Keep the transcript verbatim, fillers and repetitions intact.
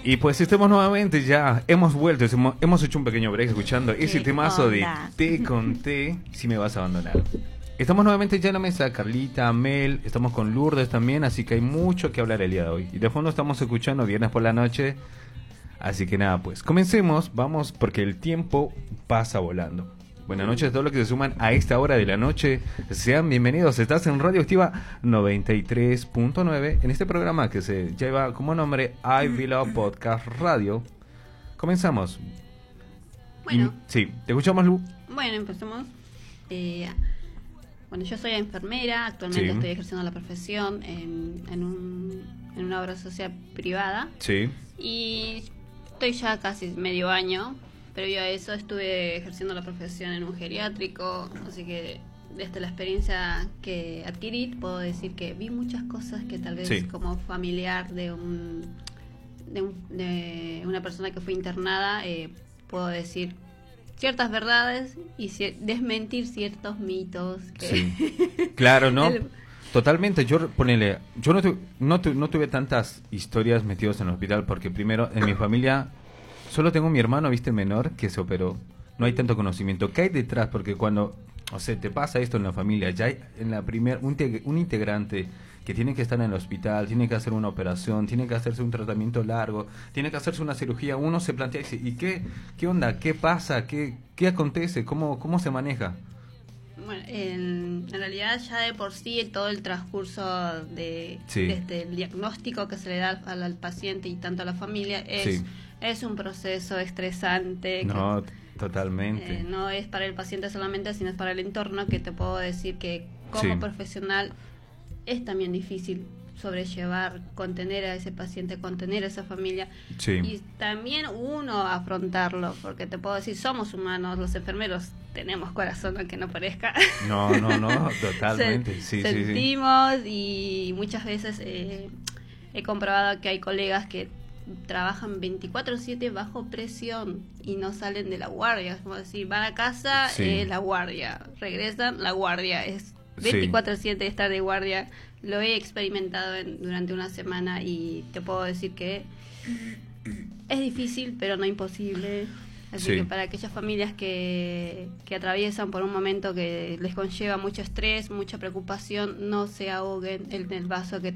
Y pues estamos nuevamente ya, hemos vuelto, hemos, hemos hecho un pequeño break escuchando ese temazo de Te conté si me vas a abandonar. Estamos nuevamente ya en la mesa, Carlita, Mel, estamos con Lourdes también, así que hay mucho que hablar el día de hoy. Y de fondo estamos escuchando Viernes por la Noche, así que nada, pues comencemos, vamos, porque el tiempo pasa volando. Buenas noches a todos los que se suman a esta hora de la noche. Sean bienvenidos. Estás en Radioactiva noventa y tres punto nueve en este programa que se lleva como nombre I Belong Podcast Radio. Comenzamos. Bueno. Y, sí, ¿te escuchamos, Lu? Bueno, empecemos. Eh, bueno, yo soy enfermera. Actualmente Sí. estoy ejerciendo la profesión en, en, un, en una obra social privada. Sí. Y estoy ya casi medio año. Previo a eso estuve ejerciendo la profesión en un geriátrico, así que desde la experiencia que adquirí puedo decir que vi muchas cosas que tal vez Sí. como familiar de un de, un, de una persona que fue internada eh, puedo decir ciertas verdades y cier- desmentir ciertos mitos que Sí. Claro, ¿no? El- Totalmente, yo ponele, yo no, tu, no, tu, no tuve tantas historias metidos en el hospital porque primero en mi familia solo tengo mi hermano, viste, menor, que se operó. No hay tanto conocimiento. ¿Qué hay detrás? Porque cuando, o sea, te pasa esto en la familia, ya hay en la primer un, te, un integrante que tiene que estar en el hospital, tiene que hacer una operación, tiene que hacerse un tratamiento largo, tiene que hacerse una cirugía, uno se plantea y dice, ¿y qué, qué onda? ¿Qué pasa? ¿Qué, qué acontece? ¿Cómo, cómo se maneja? Bueno, en, en realidad ya de por sí todo el transcurso de Sí. desde el diagnóstico que se le da al, al paciente y tanto a la familia es, Sí. es un proceso estresante. No, que, totalmente. eh, no es para el paciente solamente, sino es para el entorno, que te puedo decir que como Sí. profesional es también difícil sobrellevar, contener a ese paciente, contener a esa familia Sí. y también uno afrontarlo, porque te puedo decir, somos humanos, los enfermeros tenemos corazón aunque no parezca. No, no, no, totalmente. Se- Sí, sí, sí. sentimos y muchas veces eh, he comprobado que hay colegas que trabajan veinticuatro siete bajo presión y no salen de la guardia, es como decir, van a casa, Sí. eh, la guardia, regresan, la guardia, es Sí. veinticuatro siete estar de guardia. Lo he experimentado en- durante una semana y te puedo decir que es difícil, pero no imposible. Así Sí. que para aquellas familias que, que atraviesan por un momento que les conlleva mucho estrés, mucha preocupación, no se ahoguen en el vaso que